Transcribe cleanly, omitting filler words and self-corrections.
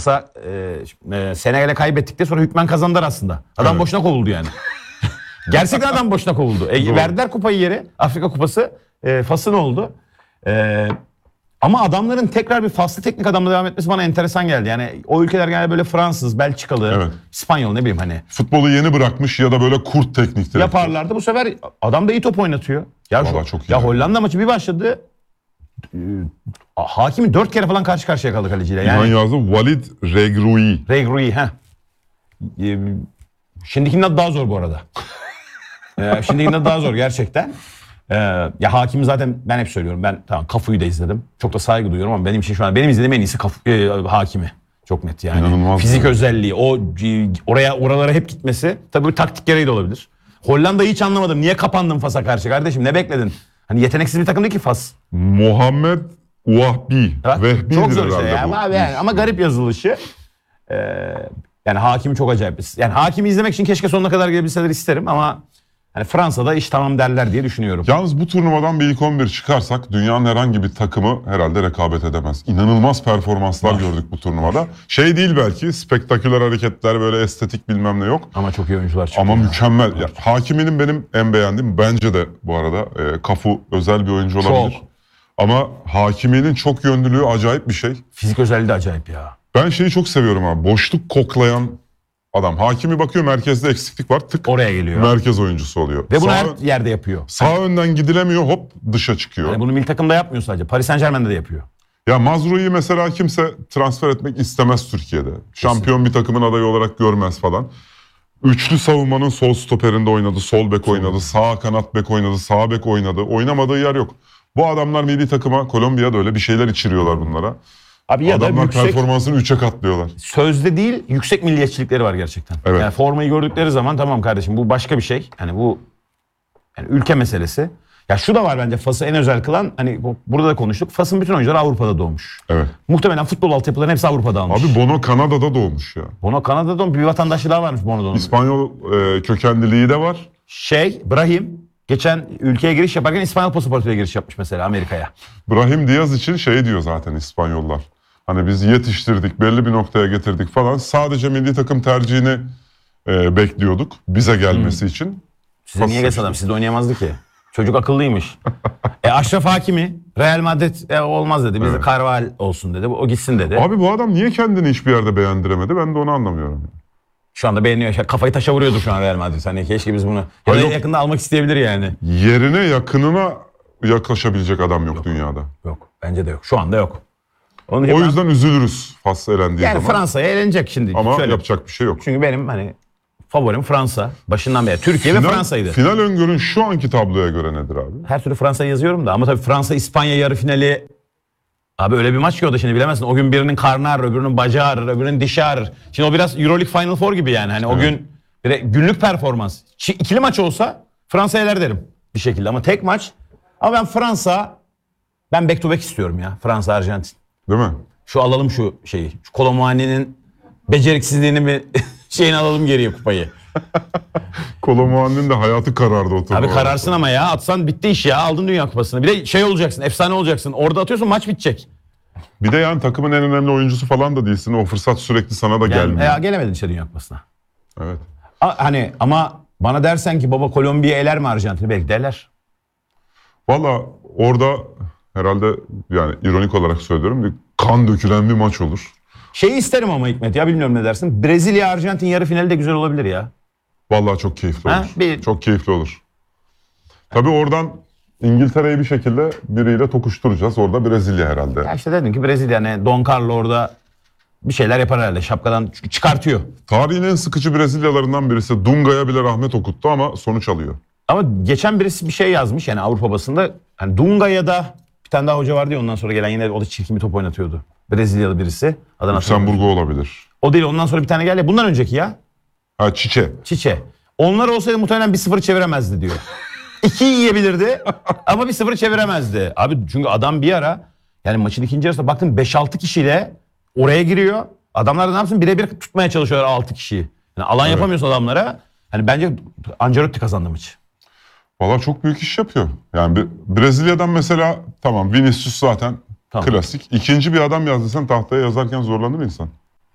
Fas'a Senegal'e kaybettikten sonra hükmen kazandılar aslında. Adam boşuna kovuldu yani. Gerçekten adam boşuna kovuldu. Verdiler kupayı yere. Afrika Kupası Fas'ın oldu. Ama adamların tekrar bir Faslı teknik adamla devam etmesi bana enteresan geldi. Yani o ülkeler genelde böyle Fransız, Belçikalı, İspanyol ne bileyim hani. Futbolu yeni bırakmış ya da böyle kurt teknikleri yaparlardı. Bu sefer adam da iyi top oynatıyor. Çok iyi. Ya Hollanda maçı bir başladı. Hakimi 4 kere falan karşı karşıya kaldı kaleciyle. Yani yazdım Walid Regragui. Regragui şimdikinin adı daha zor bu arada. Şimdikinin adı daha zor gerçekten. Ya Hakimi zaten ben hep söylüyorum. Ben tamam Cafu'yu da izledim. Çok da saygı duyuyorum ama benim için şu an benim izlediğim en iyisi Hakimi. Çok net yani. İnanılmaz Fizik özelliği, oralara hep gitmesi tabii bir taktik gereği de olabilir. Hollanda'yı hiç anlamadım. Niye kapandın Fas'a karşı kardeşim? Ne bekledin? Hani yeteneksiz bir takım değil ki Fas. Muhammed Wahbi. Çok zor işte ya. Ama garip yazılışı. Yani Hakimi çok acayip. Yani Hakimi izlemek için keşke sonuna kadar gelebilseler isterim ama hani Fransa'da iş tamam derler diye düşünüyorum. Yalnız bu turnuvadan bir ilk 11 çıkarsak dünyanın herhangi bir takımı herhalde rekabet edemez. İnanılmaz performanslar gördük bu turnuvada. Şey değil belki spektaküler hareketler böyle estetik bilmem ne yok. Ama çok iyi oyuncular çıktı. Ama mükemmel. Ya, Hakimi'nin benim en beğendiğim bence de bu arada Cafu özel bir oyuncu olabilir. Çok. Ama Hakimi'nin çok yönlülüğü acayip bir şey. Fizik özelliği de acayip ya. Ben şeyi çok seviyorum abi. Boşluk koklayan adam. Hakimi bakıyor merkezde eksiklik var. Tık oraya geliyor. Merkez oyuncusu oluyor. Ve bunu her yerde yapıyor. Sağ önden gidilemiyor hop dışa çıkıyor. Yani bunu milli takımda yapmıyor sadece. Paris Saint-Germain'de de yapıyor. Ya Mazroui'yi mesela kimse transfer etmek istemez Türkiye'de. Şampiyon bir takımın adayı olarak görmez falan. Üçlü savunmanın sol stoperinde oynadı, sol bek oynadı, sağ kanat bek oynadı, sağ bek oynadı. Oynamadığı yer yok. Bu adamlar milli takıma, Kolombiya'da öyle bir şeyler içiriyorlar bunlara. Abi ya adamlar da yüksek, performansını 3'e katlıyorlar. Sözde değil, yüksek milliyetçilikleri var gerçekten. Evet. Yani formayı gördükleri zaman tamam kardeşim bu başka bir şey. Hani bu ülke meselesi. Ya şu da var bence Fas'ı en özel kılan, hani burada da konuştuk. Fas'ın bütün oyuncuları Avrupa'da doğmuş. Evet. Muhtemelen futbol altyapılarının hepsi Avrupa'da almış. Abi Bono Kanada'da doğmuş ya. Bono Kanada'da doğmuş. Bir vatandaşı daha varmış Bono'nun. İspanyol kökenliliği de var. Brahim geçen ülkeye giriş yaparken İspanyol pasaportuyla giriş yapmış mesela Amerika'ya. Brahim Diaz için şey diyor zaten İspanyollar. Hani biz yetiştirdik, belli bir noktaya getirdik falan. Sadece milli takım tercihini bekliyorduk bize gelmesi için. Size niye gelsin adam? Siz de oynayamazdı ki. Çocuk akıllıymış. Aşraf Hakimi Real Madrid olmaz dedi. Biz de Carval olsun dedi. O gitsin dedi. Abi bu adam niye kendini hiçbir yerde beğendiremedi? Ben de onu anlamıyorum. Şu anda beğeniyor. Kafayı taşa vuruyordur şu an Real Madrid. Hani keşke biz bunu yakında almak isteyebilir yani. Yerine yakınına yaklaşabilecek adam yok dünyada. Yok. Bence de yok. Şu anda yok. O yüzden üzülürüz Fas elendiği zaman. Yani Fransa'ya elenecek şimdi. Ama yapacak bir şey yok. Çünkü benim favorim Fransa. Başından beri. Türkiye ve Fransa'ydı. Final öngörün şu anki tabloya göre nedir abi? Her türlü Fransa'yı yazıyorum da. Ama tabii Fransa-İspanya yarı finali. Abi öyle bir maç ki o da şimdi bilemezsin. O gün birinin karnı ağrır, öbürünün bacağı ağrır, öbürünün dişi ağrır. Şimdi o biraz Euroleague Final Four gibi yani. Hani o gün günlük performans. İkili maç olsa Fransa'ya eler derim bir şekilde. Ama tek maç. Ama ben back to back istiyorum ya. Fransa-Arjantin. Değil mi? Şu alalım şu şeyi. Şu Kolomuani'nin beceriksizliğini mi şeyini alalım geriye kupayı. Kolomuani'nin de hayatı karardı o turnuva. Abi kararsın ama ya. Atsan bitti iş ya. Aldın Dünya Kupası'nı. Bir de şey olacaksın. Efsane olacaksın. Orada atıyorsun maç bitecek. Bir de yani takımın en önemli oyuncusu falan da değilsin. O fırsat sürekli sana da gelmiyor. Gelemedin işte Dünya Kupası'na. Evet. Ama bana dersen ki baba Kolombiya eler mi Arjantin'i? Belki de eler. Valla orada herhalde yani ironik olarak söylüyorum bir kan dökülen bir maç olur. Şeyi isterim ama Hikmet ya bilmiyorum ne dersin. Brezilya-Arjantin yarı finali de güzel olabilir ya. Vallahi çok keyifli olur. Çok keyifli olur. Tabii oradan İngiltere'yi bir şekilde biriyle tokuşturacağız. Orada Brezilya herhalde. Ya işte dedim ki Brezilya Don Carlo orada bir şeyler yapar herhalde. Şapkadan çıkartıyor. Tarihin en sıkıcı Brezilyalarından birisi. Dunga'ya bile rahmet okuttu ama sonuç alıyor. Ama geçen birisi bir şey yazmış yani Avrupa basında. Hani Dunga'ya da bir tane daha hoca vardı ya ondan sonra gelen yine o da çirkin bir top oynatıyordu. Brezilyalı birisi. Lüksemburg'u olabilir. O değil ondan sonra bir tane geldi. Bundan önceki ya. Çiçe. Onlar olsaydı muhtemelen 1-0 çeviremezdi diyor. 2 yiyebilirdi ama 1-0 çeviremezdi. Abi çünkü adam bir ara yani maçın ikinci yarısında baktım 5-6 kişiyle oraya giriyor. Adamlar da ne yapsın birebir tutmaya çalışıyorlar 6 kişiyi. Yani alan yapamıyorsun adamlara. Hani bence Ancelotti kazandı maçı. Valla çok büyük iş yapıyor. Yani Brezilya'dan mesela tamam Vinicius zaten klasik. İkinci bir adam yazdıysan tahtaya yazarken zorlanır insan.